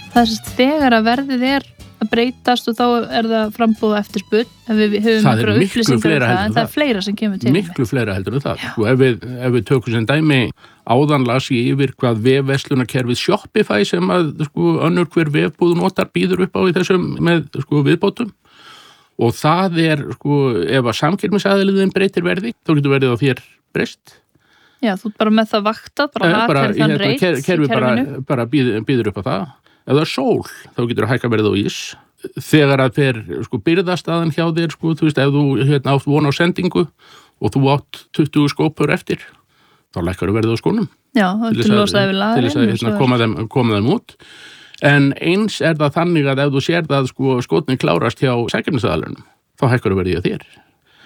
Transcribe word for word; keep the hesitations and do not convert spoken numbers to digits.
Það er sérst þegar að verðið er að breytast og þá er það frambúð og eftirspurn. Ef við höfum það er miklu fleira heldur en það er fleira sem kemur til. Miklu fleira heldur en það. Sko, ef, við, ef við tökum sem dæmi áðan las ég yfir hvað vefverslunarkerfið Shopify sem að sko, önnur hver vefbúð notar býður upp á í þessum með sko, viðbótum. Og það er, sko, ef að samkeppnisaðiliðin breytir verði, þá getur verið á þér breyst. Já, þú ert bara með það vaktað, bara eh, lakar þann reit í kerfi bara, bara býður, býður upp á það. Ef það er sól, þá getur það hækka verið á ís. Þegar að þeir sko, byrðastaðan hjá þér, sko, þú veist, ef þú hérna, átt von á sendingu og þú átt tuttugu skópur eftir, þá lækkar þú verið á skónum. Já, til þess að, til þess að hérna, koma, þeim, koma þeim út. En eins er það þannig að ef þú sér það sko, skotnin klárast hjá sækjarnisaðalunum, þá hækkar þú verið á þér.